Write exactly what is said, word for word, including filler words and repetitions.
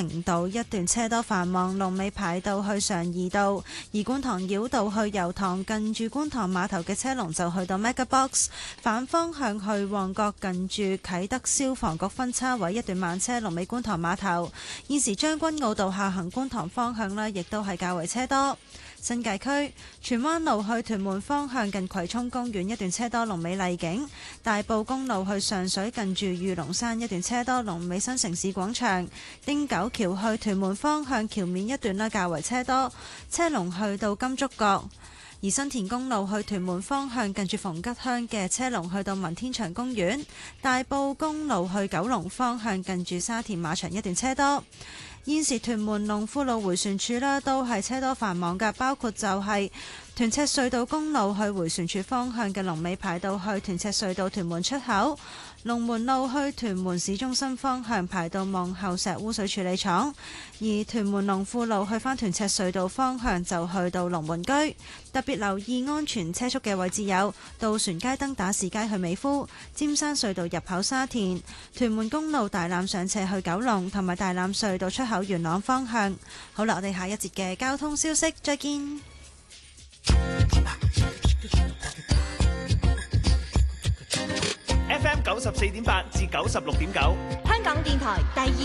寧道一段車多繁忙，龍尾排到去常怡道；而觀塘繞道去油塘近住觀塘碼頭嘅車龍就去到 MegaBox， 反方向去旺角近住啟德消防局分叉位一段慢車，龍尾觀塘碼頭。現時將軍澳道下行觀塘方向呢，亦都係較為車多。新界區荃灣路去屯門方向近葵涌公園一段車多，龍尾麗景；大埔公路去上水近住御龍山一段車多，龍尾新城市廣場；汀九橋去屯門方向橋面一段呢，較為車多，車龍去到金竹角。而新田公路去屯門方向近住逢吉鄉嘅車龍去到文天祥公園；大埔公路去九龍方向近住沙田馬場一段車多。現時屯門龍富路迴旋處啦，都係車多繁忙㗎，包括就係屯赤隧道公路去迴旋處方向嘅龍尾排到去屯赤隧道屯門出口；龍門路去屯門市中心方向排到望后石污水處理廠；而屯門龍富路去返屯赤隧道方向就去到龍門居。特別留意安全車速嘅位置有渡船街登打士街去美孚、尖山隧道入口沙田、屯門公路大欖上斜去九龍，同埋大欖隧道出口元朗方向。好啦，我哋下一節嘅交通消息再見。 F M 九十四點八至九十六點九， 香港電台第二